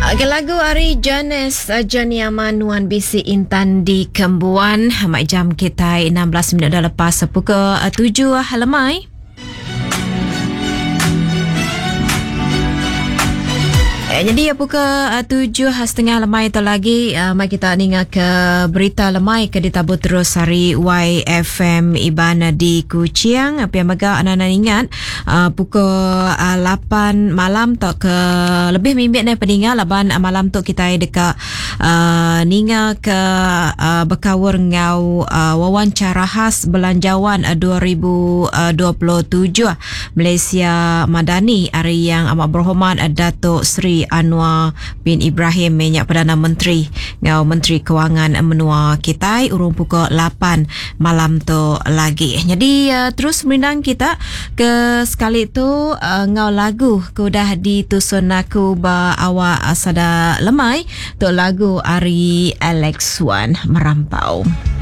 Lagu Ari Janes Jania Manuan BC Intan di Kembuan. Mak jam kita 16 minit dah lepas pukul 7 lemai. Jadi pukul 7.30 lemai tu lagi mai kita ninga ke berita lemai ke ditabut terus hari YFM Iban di Kuching. Apa yang maga anak-anak ingat pukul 8 malam tu ke lebih mimbit ni peninga laban malam tu kita dekat ninga ke berkawur ngau wawancara khas belanjawan 2027 Malaysia Madani hari yang amat berhormat Datuk Seri Anwar bin Ibrahim minyak Perdana Menteri ngau Menteri Kewangan menua kita urung pukul 8 malam tu lagi. Jadi terus merindang kita ke sekali tu ngau lagu kudah ditusun aku ba awak asada lemai tu lagu Ari Alex Wan Merampau.